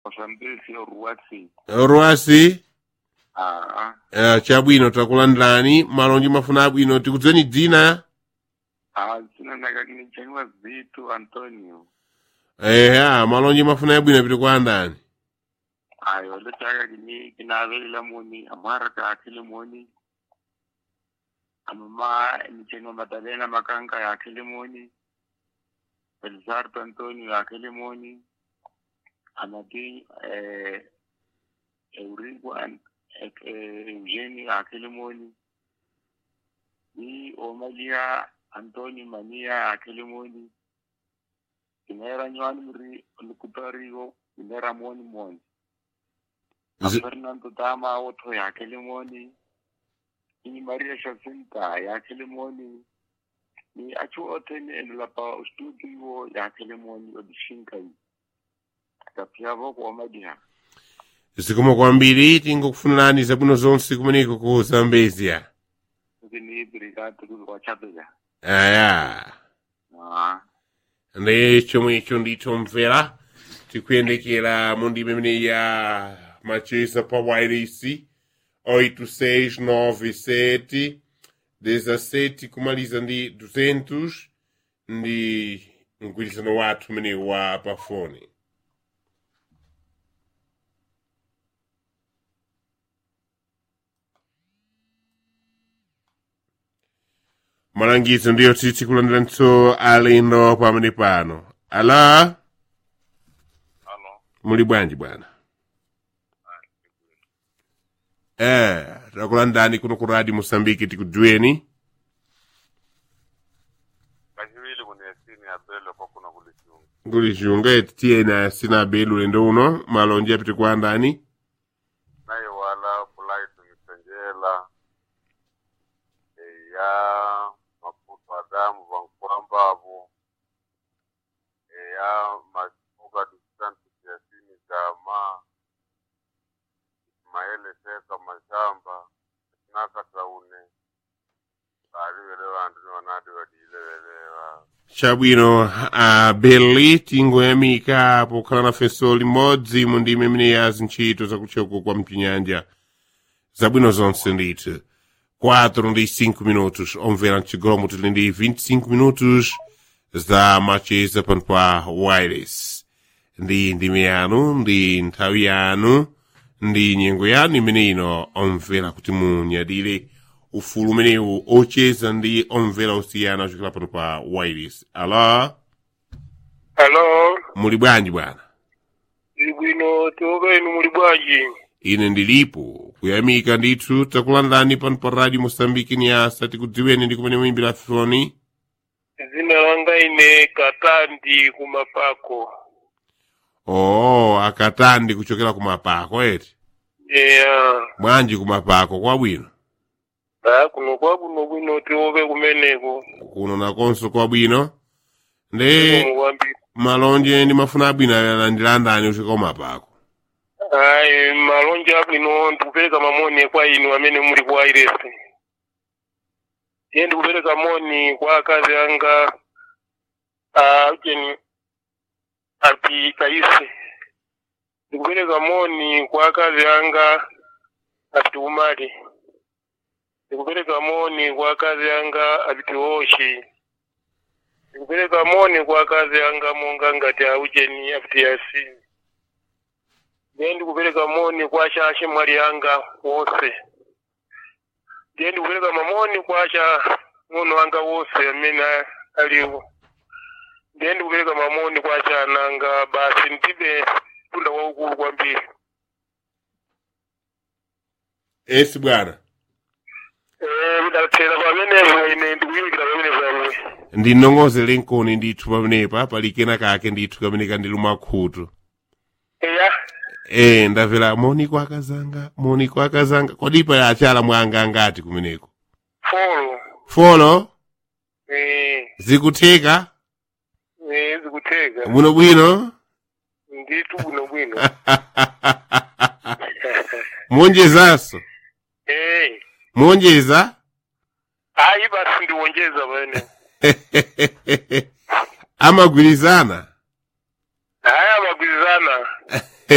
Osambisi Ruasi. Ruasi? Chabwino takulandani malonji mafuna abwino tikudzeni dzina. Sina nakakini chanywa Zitu Antonio. Malonji mafuna abwino piti kuandani. Ayo letaka kinaveli lamoni amaraka akili moni. Amama nichenwa Madalena Makanga ya akili moni. Elizardo Antonio ya akili moni. Amadi Eurico Eugenio ya akili moni. Ni Omalia Antonio Mania ya akili moni. Inera nyuani muri lukutarigo inera moni. Fernando Dama otro ya Kelimoni, ni Maria Jacinta ya Kelimoni, ni achu otene en la pa studio ya Kelimoni odishinkai. Tapia boko omadia. Zikomo kwambiri tingokufunirani zabwino zonse kumeneko ku Zambezia. Ni brigade kwa chabeza. Ndi chomwe icho ndichomvera tikuyendekera mundime imene ya macheza pa Wairisi 8697 17 kumaliza ndi 200 ndi mgwirizano wathu umene wa pafoni. Malangizo ndiyo titi kulandiranso alendo pamene pano. Ala? Muli bwanji bwana? Takulandani kuno ku Radio Mosambiki tikudziweni. Kachiwili kunesini abelo kwa kuna kulishunga. Kulishunga tiena sina belu lendo uno malonje apite kuandani. Nayo wala Fulaitu Misenjela. Ya mafuta Adamu Vankwambavu. Ya Masuka Dusantu Kiasini Gama. Maele Seka Mashamba. Naka Saune. Bari welewa anduni wanadi wadile welewa. Chabwino Beli tingoyamika pokhala na feso limodzi mundime imene ya zintchito zakuchoko kwa mchinyanja. Zabwino zonse ndithu. 4 ndi 5 minutos. Omvera mchigolo tili ndi 25 minutos za macheza pano pa Wireless. Ndi ndime yanu, ndi nthawi yanu, ndi nyengo yanu imene ino omvera kuti munyadire ufulu umenewu ocheza ndi omvera osiyana ochokera pano pa Wireless. Alo? Hello. Muli bwanji bwana? Ibwino toka inu muli bwanji? Ine ndilipo kuyamika ndithu takulandani pano pa Radio Mosambiki ni asa tikudziweni ndi kumene muimbira foni. Zina langa ine Katandi kumapako. Akatandi kuchokera kumapako eti? Bwanji kumapako kwabwino? Kuno kwabwino bwino tioke kumeneko. Kuno nakonso kwabwino? Nde malonje ndi mafuna abwino alandilandani kuchokera kumapako? Malonje abwino ndikupereka mamoni kwa inu amene muli kwa Wireless. Ndiye ndikupereka moni kwa akazi anga ati Kaisi. Ndikupereka moni kwa akazi anga ati Umari. Ndikupereka moni kwa akazi anga ati Oshi. Ndikupereka moni kwa akazi anga monga ngati Aujeni ati Yasini. Ndiye ndikupereka moni kwa Shashe mwali anga wose. Ndiye ndikupereka mamoni kwa ngono anga wose amene aliwo. Ndiye ndikupereka mamoni kwa chananga basi ntibe tunda waukulu kwambiri. Esi bwana? Ndatsela pamenepo ine ndikuyimikira pamenepo. Ndinongoze lenkoni ndithu pamenepa palikena kake ndithu kamene kandiluma khutu. Ndavela moni kwa akazanga. Kodi pa achala mwanga ngati kumeneko? Folo? Zikutheka? Zikutheka. Buno bwino? Nditu buno bwino. Monjezaso? Monjeza? Hayi basi ndiwonjeza bene. Amagwirizana? Amagwirizana.